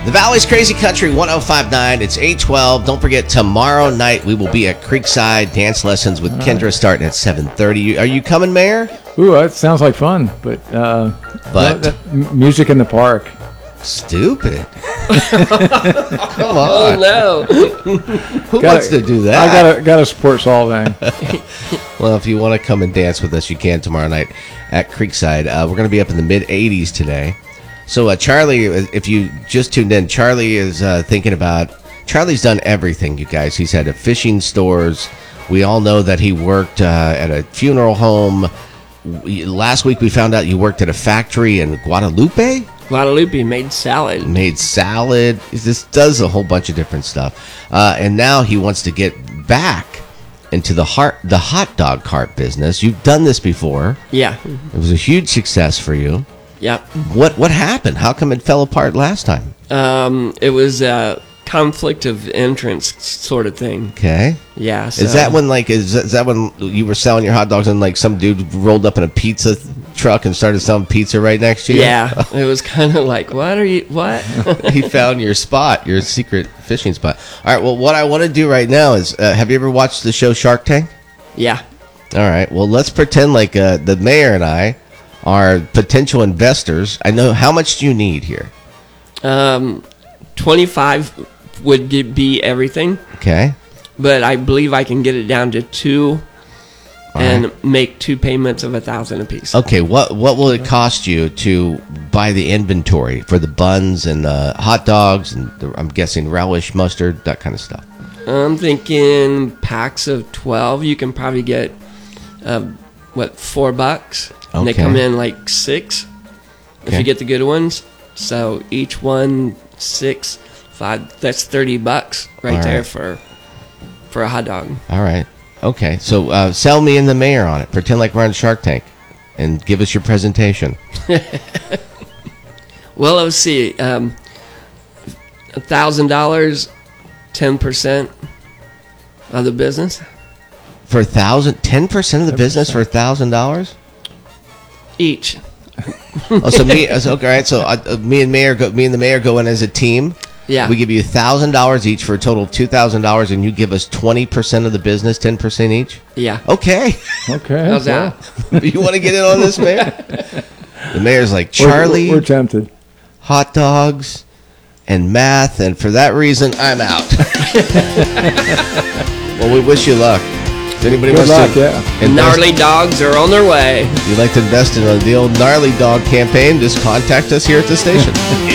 The Valley's Crazy Country 105.9. It's 8:12. Don't forget, tomorrow night we will be at Creekside Dance Lessons with Kendra starting at 7:30. Are you coming, Mayor? Ooh, that sounds like fun, but music in the park. Stupid. Come on. Oh, no. Who wants to do that? I gotta support Solvang. Well, if you want to come and dance with us, you can tomorrow night at Creekside. We're going to be up in the mid-80s today. So Charlie, if you just tuned in, Charlie is thinking about... Charlie's done everything, you guys. He's had a fishing stores. We all know that he worked at a funeral home. Last week we found out you worked at a factory in Guadalupe. Guadalupe made salad. He just does a whole bunch of different stuff. And now he wants to get back into the hot dog cart business. You've done this before. Yeah. It was a huge success for you. Yep. What happened? How come it fell apart last time? It was a conflict of interest sort of thing. Okay. Yeah. So. Is that when you were selling your hot dogs and like some dude rolled up in a pizza truck and started selling pizza right next to you? Yeah. It was kind of like, what? He found your spot, your secret fishing spot. All right. Well, what I want to do right now is, have you ever watched the show Shark Tank? Yeah. All right. Well, let's pretend like the mayor and I are potential investors. I know. How much do you need here? 25 would be everything. Okay. But I believe I can get it down to 2 and right. make 2 payments of $1,000 apiece. Okay. What will it cost you to buy the inventory for the buns and hot dogs and I'm guessing relish, mustard, that kind of stuff? I'm thinking packs of 12. You can probably get $4. And they come in like 6 if you get the good ones. So each one 6, 5. That's $30 right there for a hot dog. All right. Okay. So sell me and the mayor on it. Pretend like we're on Shark Tank, and give us your presentation. Well, let's see. $1,000, 10% of the business. For 10% of the business for $1,000 Each. Oh, so me. Okay, all right. So me and the mayor go in as a team. Yeah. We give you $1,000 each for a total of $2,000, and you give us 20% of the business, 10% each. Yeah. Okay. Okay. How's that? You want to get in on this, Mayor? The mayor's like, Charlie, we're tempted. Hot dogs and math, and for that reason, I'm out. Well, we wish you luck. If anybody Good wants luck, to yeah. Gnarly dogs are on their way. If you'd like to invest in the old Gnarly Dog campaign, just contact us here at the station.